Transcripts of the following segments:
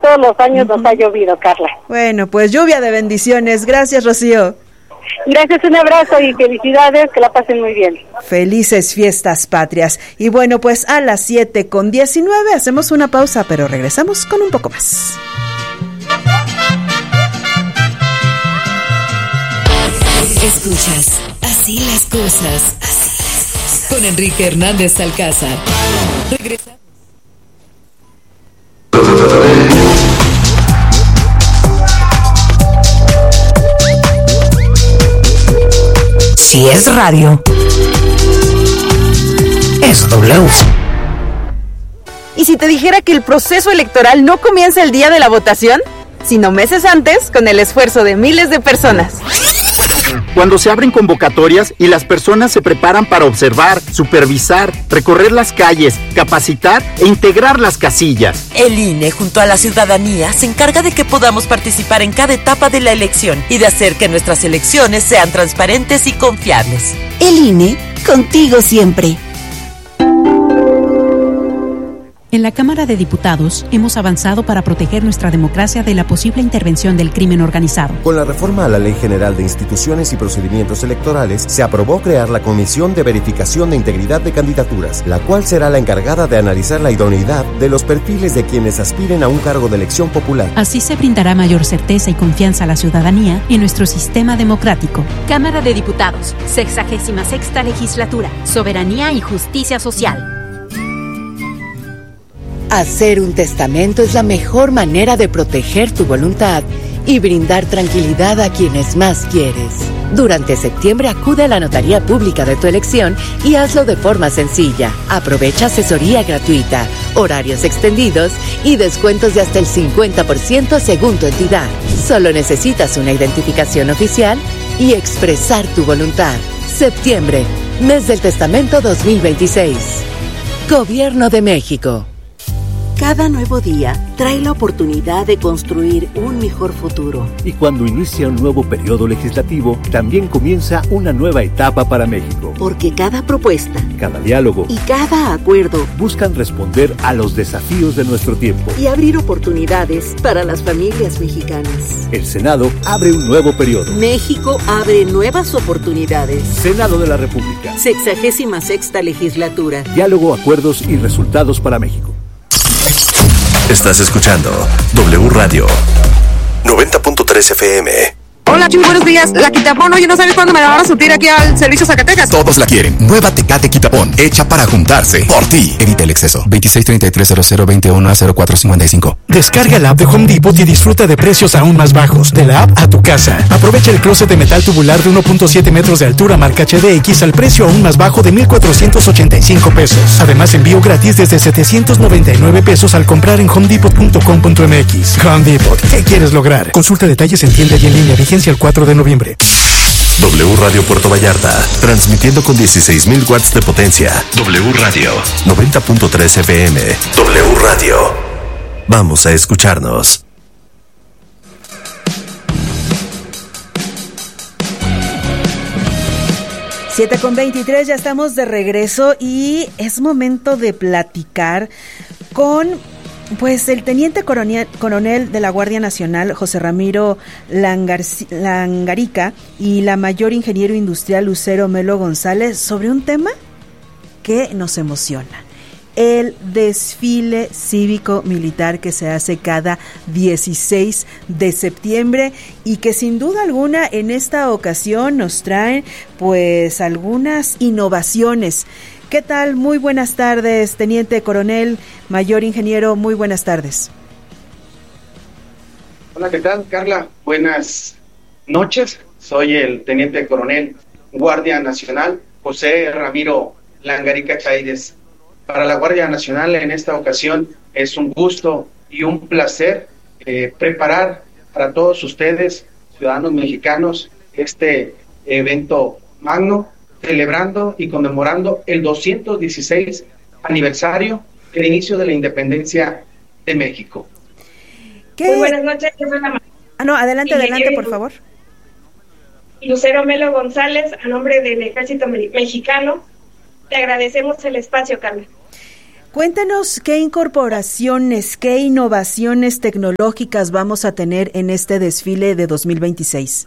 todos los años nos ha llovido, Carla. Bueno, pues lluvia de bendiciones. Gracias, Rocío. Gracias, un abrazo y felicidades, que la pasen muy bien. Felices fiestas patrias. Y bueno, pues a las 7:19 hacemos una pausa, pero regresamos con un poco más. Escuchas Así las cosas. Con Enrique Hernández Alcázar. Regresa. Si es radio, es W. ¿Y si te dijera que el proceso electoral no comienza el día de la votación, sino meses antes, con el esfuerzo de miles de personas? Cuando se abren convocatorias y las personas se preparan para observar, supervisar, recorrer las calles, capacitar e integrar las casillas. El INE, junto a la ciudadanía, se encarga de que podamos participar en cada etapa de la elección y de hacer que nuestras elecciones sean transparentes y confiables. El INE, contigo siempre. En la Cámara de Diputados hemos avanzado para proteger nuestra democracia de la posible intervención del crimen organizado. Con la reforma a la Ley General de Instituciones y Procedimientos Electorales, se aprobó crear la Comisión de Verificación de Integridad de Candidaturas, la cual será la encargada de analizar la idoneidad de los perfiles de quienes aspiren a un cargo de elección popular. Así se brindará mayor certeza y confianza a la ciudadanía en nuestro sistema democrático. Cámara de Diputados, 66ª Legislatura, Soberanía y Justicia Social. Hacer un testamento es la mejor manera de proteger tu voluntad y brindar tranquilidad a quienes más quieres. Durante septiembre acude a la notaría pública de tu elección y hazlo de forma sencilla. Aprovecha asesoría gratuita, horarios extendidos y descuentos de hasta el 50% según tu entidad. Solo necesitas una identificación oficial y expresar tu voluntad. Septiembre, mes del testamento 2026. Gobierno de México. Cada nuevo día trae la oportunidad de construir un mejor futuro. Y cuando inicia un nuevo periodo legislativo, también comienza una nueva etapa para México. Porque cada propuesta, cada diálogo y cada acuerdo buscan responder a los desafíos de nuestro tiempo y abrir oportunidades para las familias mexicanas. El Senado abre un nuevo periodo. México abre nuevas oportunidades. Senado de la República. 66ª Legislatura. Diálogo, acuerdos y resultados para México. Estás escuchando W Radio 90.3 FM. Hola, Chuy, buenos días. La Quitapón, oye, ¿no sabes cuándo me la van a surtir aquí al Servicio Zacatecas? Todos la quieren. Nueva Tecate Quitapón, hecha para juntarse. Por ti. Evita el exceso. 263300210455. Descarga la app de Home Depot y disfruta de precios aún más bajos. De la app a tu casa. Aprovecha el closet de metal tubular de 1.7 metros de altura marca HDX al precio aún más bajo de 1,485 pesos. Además, envío gratis desde 799 pesos al comprar en homedepot.com.mx. Home Depot. ¿Qué quieres lograr? Consulta detalles en tienda y en línea. Vigencia el 4 de noviembre. W Radio Puerto Vallarta, transmitiendo con 16,000 watts de potencia. W Radio 90.3 FM. W Radio. Vamos a escucharnos. Siete con 23, ya estamos de regreso y es momento de platicar con pues el teniente coronel de la Guardia Nacional, José Ramiro Langarica, y la mayor ingeniero industrial Lucero Melo González sobre un tema que nos emociona: el desfile cívico-militar que se hace cada 16 de septiembre y que sin duda alguna en esta ocasión nos traen pues algunas innovaciones. ¿Qué tal? Muy buenas tardes, teniente coronel, mayor ingeniero, muy buenas tardes. Hola, ¿qué tal, Carla? Buenas noches. Soy el teniente coronel Guardia Nacional, José Ramiro Langarica Chaides. Para la Guardia Nacional en esta ocasión es un gusto y un placer preparar para todos ustedes, ciudadanos mexicanos, este evento magno, celebrando y conmemorando el 216 aniversario del inicio de la independencia de México. Muy buenas noches. Adelante, por favor. Lucero Melo González, a nombre del Ejército Mexicano, te agradecemos el espacio, Carmen. Cuéntanos qué incorporaciones, qué innovaciones tecnológicas vamos a tener en este desfile de 2026.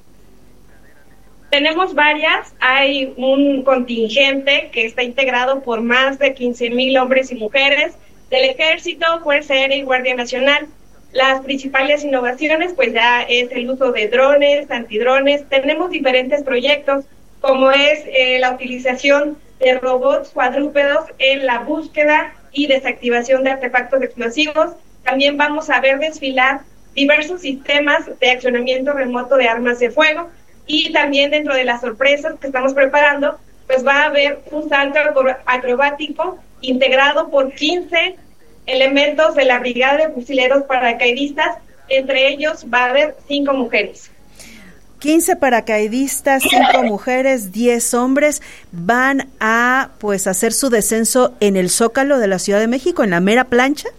Tenemos varias. Hay un contingente que está integrado por más de 15,000 hombres y mujeres del Ejército, Fuerza Aérea y Guardia Nacional. Las principales innovaciones pues ya es el uso de drones, antidrones. Tenemos diferentes proyectos como es la utilización de robots cuadrúpedos en la búsqueda y desactivación de artefactos explosivos. También vamos a ver desfilar diversos sistemas de accionamiento remoto de armas de fuego. Y también dentro de las sorpresas que estamos preparando, pues va a haber un salto acrobático integrado por 15 elementos de la Brigada de Fusileros Paracaidistas. Entre ellos va a haber 5 mujeres. 15 paracaidistas, 5 mujeres, 10 hombres van a pues hacer su descenso en el Zócalo de la Ciudad de México, en la mera plancha.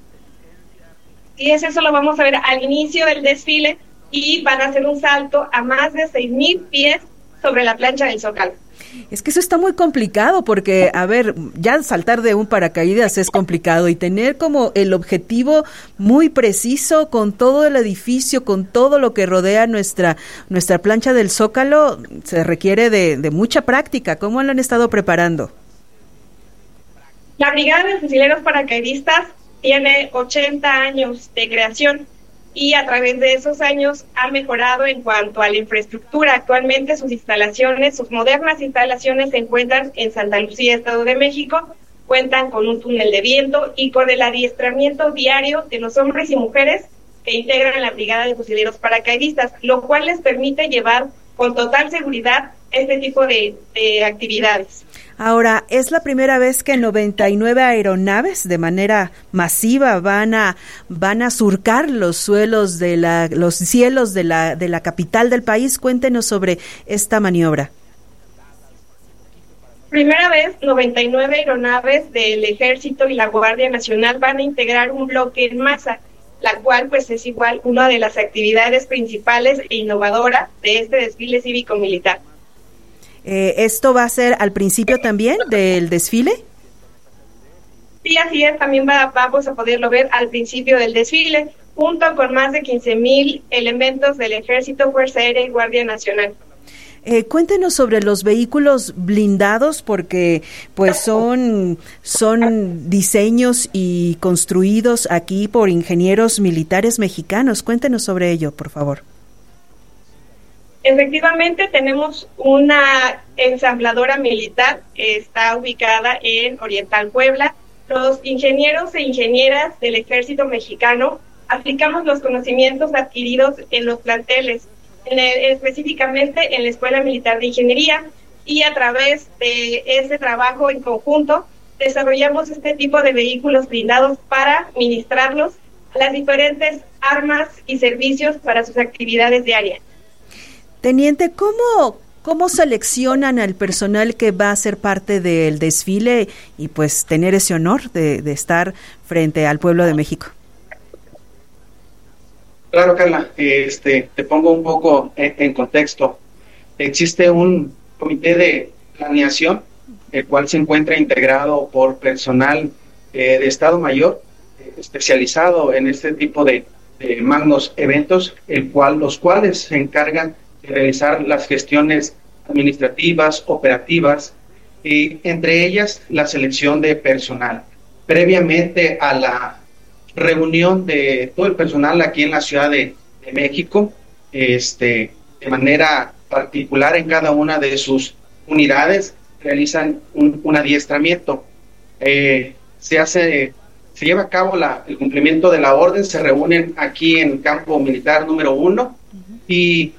Y eso lo vamos a ver al inicio del desfile y van a hacer un salto a más de 6,000 pies sobre la plancha del Zócalo. Es que eso está muy complicado porque, a ver, ya saltar de un paracaídas es complicado y tener como el objetivo muy preciso con todo el edificio, con todo lo que rodea nuestra plancha del Zócalo, se requiere de mucha práctica. ¿Cómo lo han estado preparando? La Brigada de Fusileros Paracaidistas tiene 80 años de creación y a través de esos años ha mejorado en cuanto a la infraestructura. Actualmente sus modernas instalaciones se encuentran en Santa Lucía, Estado de México, cuentan con un túnel de viento y con el adiestramiento diario de los hombres y mujeres que integran la Brigada de Fusileros Paracaidistas, lo cual les permite llevar con total seguridad este tipo de actividades. Ahora, es la primera vez que 99 aeronaves de manera masiva van a surcar los cielos de la capital del país. Cuéntenos sobre esta maniobra. Primera vez, 99 aeronaves del Ejército y la Guardia Nacional van a integrar un bloque en masa, la cual pues es igual una de las actividades principales e innovadoras de este desfile cívico-militar. ¿Esto va a ser al principio también del desfile? Sí, así es, también vamos a poderlo ver al principio del desfile, junto con más de 15,000 elementos del Ejército, Fuerza Aérea y Guardia Nacional. Cuéntenos sobre los vehículos blindados, porque pues son diseños y construidos aquí por ingenieros militares mexicanos. Cuéntenos sobre ello, por favor. Efectivamente, tenemos una ensambladora militar, está ubicada en Oriental Puebla. Los ingenieros e ingenieras del Ejército Mexicano aplicamos los conocimientos adquiridos en los planteles, específicamente en la Escuela Militar de Ingeniería, y a través de ese trabajo en conjunto desarrollamos este tipo de vehículos blindados para ministrarlos a las diferentes armas y servicios para sus actividades diarias. Teniente, ¿cómo seleccionan al personal que va a ser parte del desfile y pues tener ese honor de estar frente al pueblo de México? Claro, Carla, te pongo un poco en contexto. Existe un comité de planeación, el cual se encuentra integrado por personal de Estado Mayor, especializado en este tipo de magnos eventos, los cuales se encargan de realizar las gestiones administrativas, operativas, y entre ellas la selección de personal. Previamente a la reunión de todo el personal aquí en la Ciudad de México, de manera particular en cada una de sus unidades, realizan un adiestramiento. Se lleva a cabo el cumplimiento de la orden, se reúnen aquí en Campo Militar número 1 y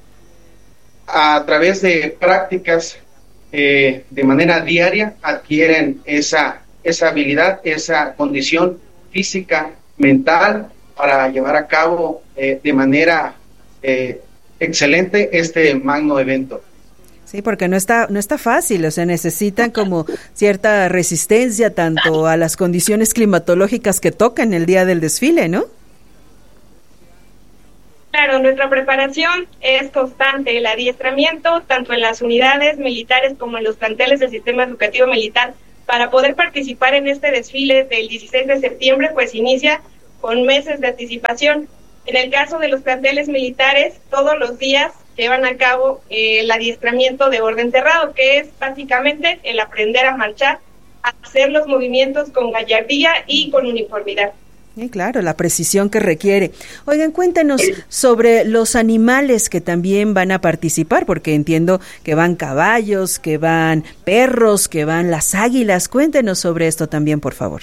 a través de prácticas de manera diaria adquieren esa habilidad, esa condición física, mental, para llevar a cabo de manera excelente este magno evento. Sí, porque no está fácil, o sea, necesitan como cierta resistencia tanto a las condiciones climatológicas que tocan el día del desfile, ¿no? Claro, nuestra preparación es constante. El adiestramiento, tanto en las unidades militares como en los planteles del sistema educativo militar, Para poder participar en este desfile del 16 de septiembre, pues inicia con meses de anticipación. En el caso de los planteles militares, todos los días llevan a cabo el adiestramiento de orden cerrado, que es básicamente el aprender a marchar, a hacer los movimientos con gallardía y con uniformidad. Claro, la precisión que requiere. Oigan, cuéntenos sobre los animales que también van a participar, porque entiendo que van caballos, que van perros, que van las águilas. Cuéntenos sobre esto también, por favor.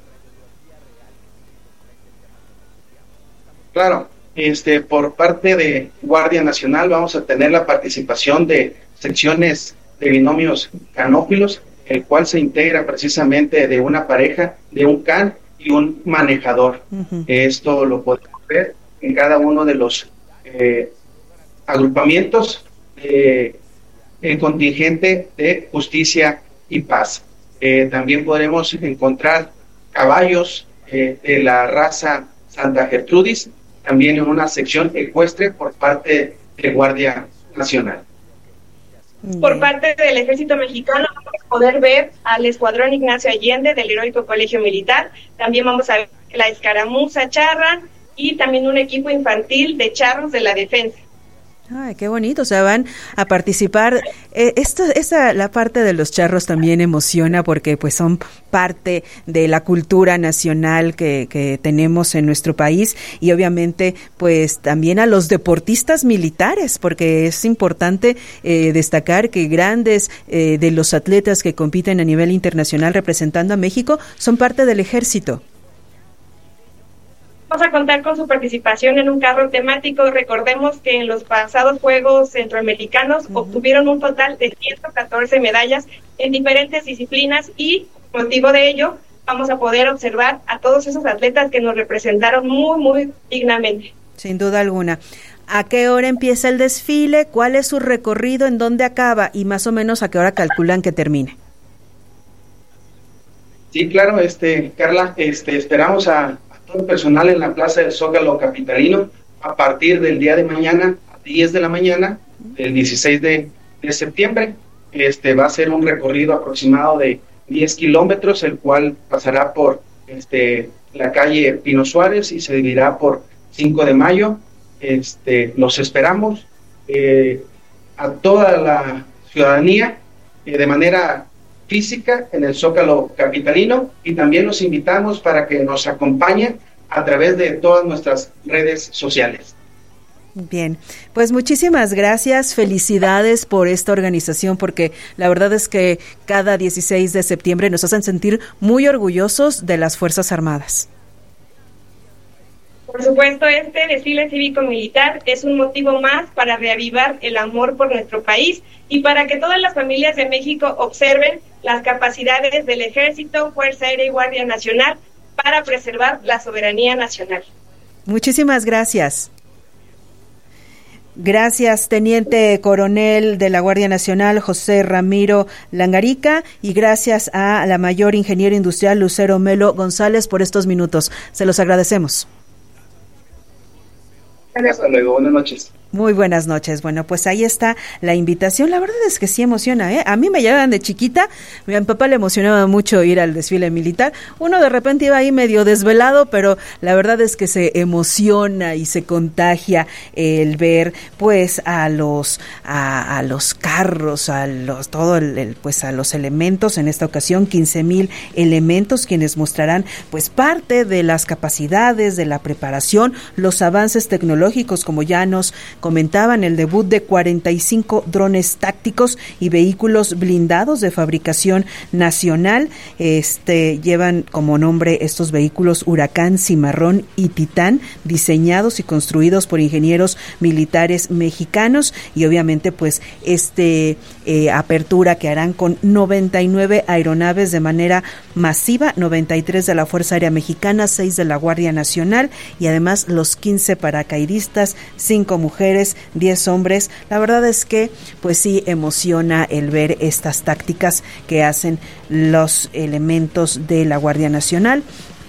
Claro, por parte de Guardia Nacional vamos a tener la participación de secciones de binomios canófilos, el cual se integra precisamente de una pareja, de un can y un manejador. Esto lo podemos ver en cada uno de los agrupamientos el contingente de justicia y paz. También podremos encontrar caballos de la raza Santa Gertrudis, también en una sección ecuestre por parte de Guardia Nacional. Por parte del Ejército Mexicano vamos a poder ver al Escuadrón Ignacio Allende del Heroico Colegio Militar. También vamos a ver la escaramuza charra y también un equipo infantil de charros de la defensa. Ay, qué bonito, o sea, van a participar. La parte de los charros también emociona porque pues son parte de la cultura nacional que tenemos en nuestro país, y obviamente pues también a los deportistas militares, porque es importante destacar que grandes de los atletas que compiten a nivel internacional representando a México son parte del ejército. Vamos a contar con su participación en un carro temático. Recordemos que en los pasados Juegos Centroamericanos obtuvieron un total de 114 medallas en diferentes disciplinas, y motivo de ello vamos a poder observar a todos esos atletas que nos representaron muy, muy dignamente. Sin duda alguna. ¿A qué hora empieza el desfile? ¿Cuál es su recorrido? ¿En dónde acaba? Y más o menos ¿a qué hora calculan que termine? Sí, claro, Carla, esperamos a todo el personal en la Plaza del Zócalo Capitalino a partir del día de mañana a 10 de la mañana del 16 de septiembre. Va a ser un recorrido aproximado de 10 kilómetros, el cual pasará por la calle Pino Suárez y se dividirá por 5 de mayo. Los esperamos a toda la ciudadanía de manera física en el Zócalo Capitalino, y también los invitamos para que nos acompañen a través de todas nuestras redes sociales. Bien, pues muchísimas gracias, felicidades por esta organización, porque la verdad es que cada 16 de septiembre nos hacen sentir muy orgullosos de las Fuerzas Armadas. Por supuesto, este desfile cívico-militar es un motivo más para reavivar el amor por nuestro país y para que todas las familias de México observen las capacidades del Ejército, Fuerza Aérea y Guardia Nacional para preservar la soberanía nacional. Muchísimas gracias. Gracias, Teniente Coronel de la Guardia Nacional, José Ramiro Langarica, y gracias a la Mayor Ingeniero Industrial Lucero Melo González por estos minutos. Se los agradecemos. Hasta luego, buenas noches. Muy buenas noches. Bueno, pues ahí está la invitación. La verdad es que sí emociona, ¿eh? A mí me llevaban de chiquita, a mi papá le emocionaba mucho ir al desfile militar. Uno de repente iba ahí medio desvelado, pero la verdad es que se emociona y se contagia el ver pues a los carros, a los elementos, en esta ocasión 15,000 elementos, quienes mostrarán pues parte de las capacidades, de la preparación, los avances tecnológicos, como ya nos comentaban, el debut de 45 drones tácticos y vehículos blindados de fabricación nacional. Llevan como nombre estos vehículos Huracán, Cimarrón y Titán, diseñados y construidos por ingenieros militares mexicanos, y obviamente pues apertura que harán con 99 aeronaves de manera masiva, 93 de la Fuerza Aérea Mexicana, 6 de la Guardia Nacional, y además los 15 paracaidistas, 5 mujeres, 10 hombres. La verdad es que pues sí emociona el ver estas tácticas que hacen los elementos de la Guardia Nacional.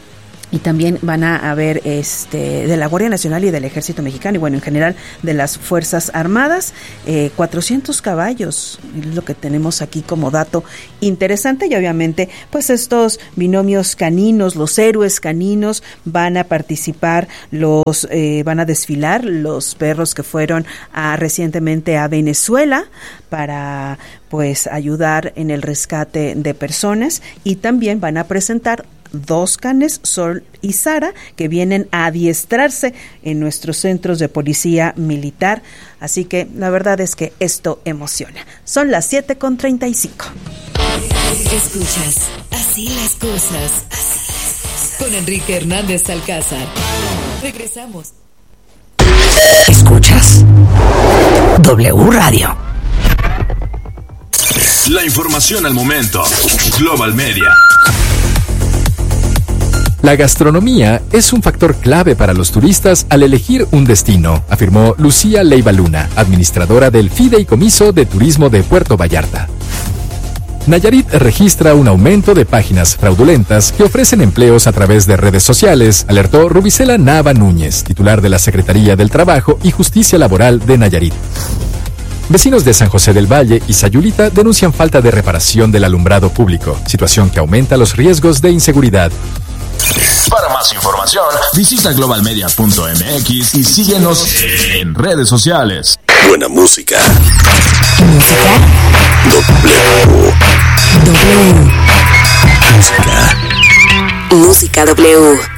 Y también van a haber de la Guardia Nacional y del Ejército Mexicano, y bueno, en general de las Fuerzas Armadas, 400 caballos, es lo que tenemos aquí como dato interesante. Y obviamente, pues estos binomios caninos, los héroes caninos, van a participar, van a desfilar los perros que fueron recientemente a Venezuela para pues ayudar en el rescate de personas, y también van a presentar 2 canes, Sol y Sara, que vienen a adiestrarse en nuestros centros de policía militar. Así que la verdad es que esto emociona. Son las 7:35. Escuchas Así las cosas. Con Enrique Hernández Alcázar. Regresamos. Escuchas W Radio. La información al momento. Global Media. La gastronomía es un factor clave para los turistas al elegir un destino, afirmó Lucía Leiva Luna, administradora del Fideicomiso de Turismo de Puerto Vallarta. Nayarit registra un aumento de páginas fraudulentas que ofrecen empleos a través de redes sociales, alertó Rubicela Nava Núñez, titular de la Secretaría del Trabajo y Justicia Laboral de Nayarit. Vecinos de San José del Valle y Sayulita denuncian falta de reparación del alumbrado público, situación que aumenta los riesgos de inseguridad. Para más información, visita globalmedia.mx y síguenos en redes sociales. Buena música. Música W.